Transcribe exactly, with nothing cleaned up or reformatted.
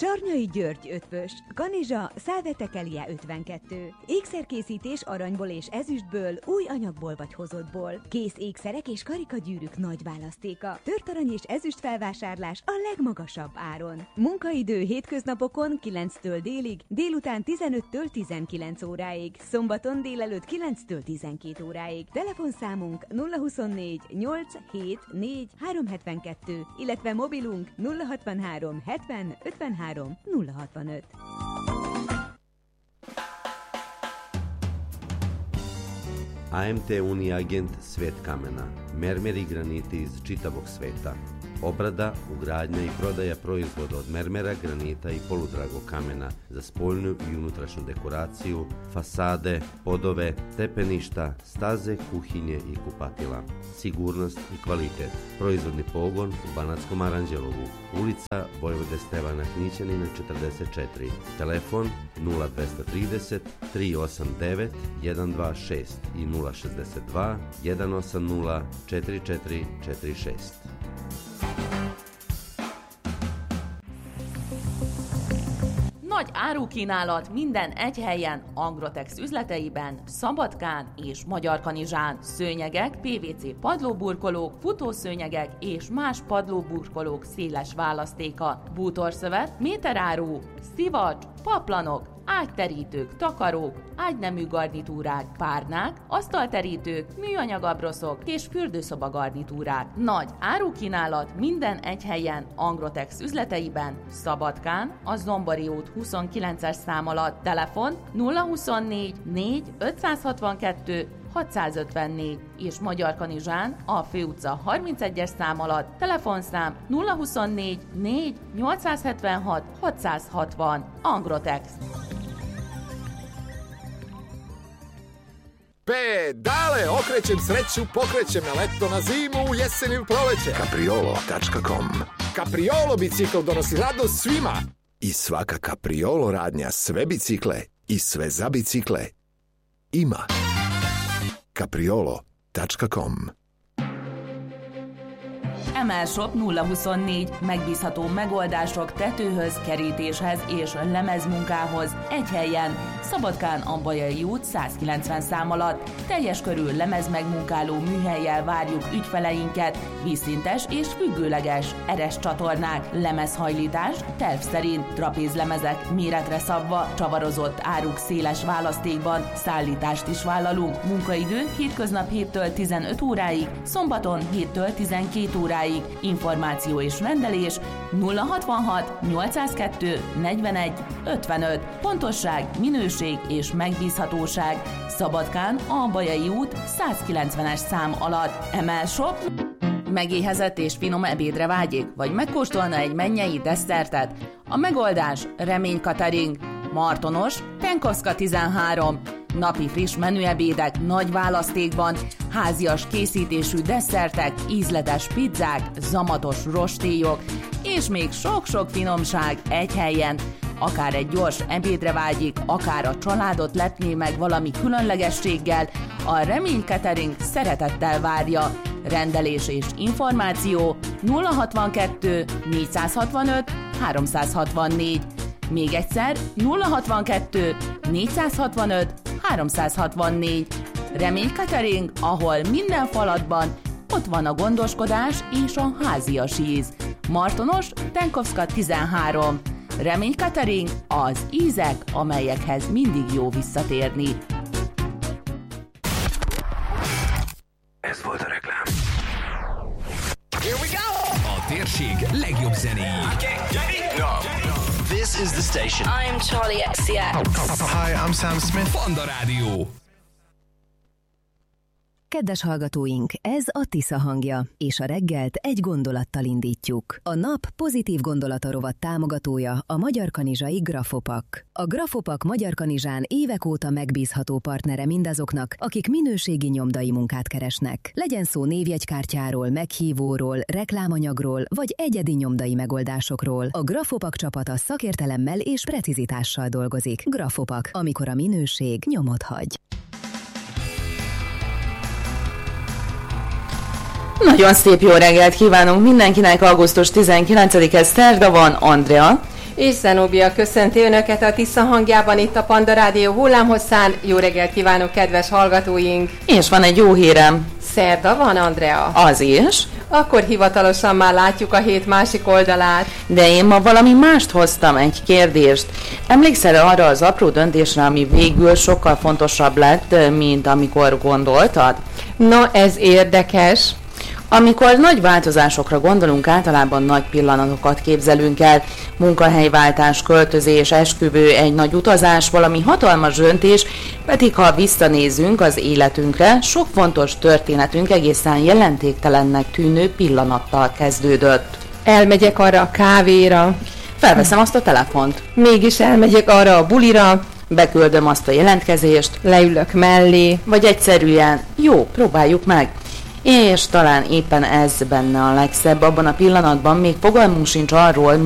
Sarnyai György ötvös, Kanizsa, Szálvetekelie ötvenkettő. Ékszerkészítés aranyból és ezüstből, új anyagból vagy hozottból. Kész ékszerek és karikagyűrűk nagy választéka. Tört arany és ezüst felvásárlás a legmagasabb áron. Munkaidő hétköznapokon kilenctől délig, délután tizenöttől tizenkilenc óráig, szombaton délelőtt kilenctől tizenkét óráig. Telefonszámunk nulla huszonnégy nyolc hét négy három hetvenkettő, illetve mobilunk nulla hatvanhárom hetven ötvenhárom nulla hatvanöt. A M T Unija agent Svet kamena, mermer i graniti iz čitavog sveta. Obrada, ugradnja i prodaja proizvoda od mermera, granita i poludragog kamena za spoljnu i unutrašnju dekoraciju, fasade, podove, stepeništa, staze, kuhinje i kupatila. Sigurnost i kvalitet. Proizvodni pogon u Banatskom Aranđelovu. Ulica Vojvode Stevana Knićanina četrdeset četiri. Telefon nula dva trideset tri osam devet jedan dva šest i nula šezdeset dva jedan osam nula četiri četiri četiri šest. Nagy árukínálat minden egy helyen, Angrotex üzleteiben, Szabadkán és Magyarkanizsán. Szőnyegek, pé vé cé padlóburkolók, futószőnyegek és más padlóburkolók széles választéka. Bútorszövet, méteráru, szivacs, paplanok, ágyterítők, takarók, ágynemű garnitúrák, párnák, asztalterítők, műanyagabroszok és fürdőszoba garnitúrák. Nagy árukínálat minden egy helyen, Angrotex üzleteiben, Szabadkán, a Zombori út huszonkilences szám alatt. Telefon nulla huszonnégy négy ötszázhatvankettő hatszázötvennégy és Magyarkanizsán a Főutca harmincegyes szám alatt. Telefonszám nulla huszonnégy négy nyolcszázhetvenhat hatszázhatvan. Angrotex. Pedale, okrećem sreću, pokrećem na leto, na zimu, u jesen i u proleće. Capriolo tačka com. Capriolo bicikl donosi radost svima. I svaka Capriolo radnja sve bicikle i sve za bicikle ima. Capriolo tačka com. em el Shop nulla huszonnégy. Megbízható megoldások tetőhöz, kerítéshez és lemezmunkához egy helyen. Szabadkán a Bajai út százkilencven szám alatt. Teljes körű lemezmegmunkáló műhellyel várjuk ügyfeleinket. Vízszintes és függőleges eres csatornák, lemezhajlítás, terv szerint, trapézlemezek méretre szabva, csavarozott áruk széles választékban, szállítást is vállalunk. Munkaidő hétköznap héttől tizenöt óráig, szombaton héttől tizenkét óráig. Információ és rendelés nulla hatvanhat nyolcszázkettő negyvenegy ötvenöt. Pontosság, minőség és megbízhatóság. Szabadkán a Bajai út százkilencvenes szám alatt. em el Shop. Megéhezett és finom ebédre vágyik, vagy megkóstolna egy mennyei desszertet? A megoldás Remény Catering. Martonos, Penkovszka tizenhárom. Napi friss menüebédek nagy választékban, házias készítésű desszertek, ízletes pizzák, zamatos rostélyok, és még sok-sok finomság egy helyen. Akár egy gyors ebédre vágyik, akár a családot lepné meg valami különlegességgel, a Remény Catering szeretettel várja. Rendelés és információ nulla hatvankettő négyszázhatvanöt háromszázhatvannégy. Még egyszer nulla hatvankettő négyszázhatvanöt háromszázhatvannégy. Remény Catering, ahol minden falatban ott van a gondoskodás és a házias íz. Martonos, Penkovszka tizenhárom. Remény Catering, az ízek, amelyekhez mindig jó visszatérni. Ez volt a reklám. Here we go! A térség legjobb zenéi. This is the station. I'm Charlie X C X. Hi, I'm Sam Smith. Panda Rádió. Kedves hallgatóink, ez a Tisza hangja, és a reggelt egy gondolattal indítjuk. A nap pozitív gondolata rovat támogatója a magyarkanizsai Grafopak. A Grafopak Magyarkanizsán évek óta megbízható partnere mindazoknak, akik minőségi nyomdai munkát keresnek. Legyen szó névjegykártyáról, meghívóról, reklámanyagról, vagy egyedi nyomdai megoldásokról. A Grafopak csapata szakértelemmel és precizitással dolgozik. Grafopak, amikor a minőség nyomot hagy. Nagyon szép jó reggelt kívánunk mindenkinek, augusztus tizenkilencedike szerda van, Andrea, És Zenóbia köszönti Önöket a Tisza hangjában itt a Panda Rádió hullámhosszán. Jó reggelt kívánok, kedves hallgatóink! És van egy jó hírem. Szerda van, Andrea? Az is. Akkor hivatalosan már látjuk a hét másik oldalát. De én ma valami mást hoztam, egy kérdést. Emlékszel arra az apró döntésre, ami végül sokkal fontosabb lett, mint amikor gondoltad? Na, ez érdekes. Amikor nagy változásokra gondolunk, általában nagy pillanatokat képzelünk el. Munkahelyváltás, költözés, esküvő, egy nagy utazás, valami hatalmas döntés, pedig ha visszanézünk az életünkre, sok fontos történetünk egészen jelentéktelennek tűnő pillanattal kezdődött. Elmegyek arra a kávéra. Felveszem azt a telefont. Mégis elmegyek arra a bulira. Beküldöm azt a jelentkezést. Leülök mellé. Vagy egyszerűen, jó, próbáljuk meg. És talán éppen ez benne a legszebb, abban a pillanatban még fogalmunk sincs arról,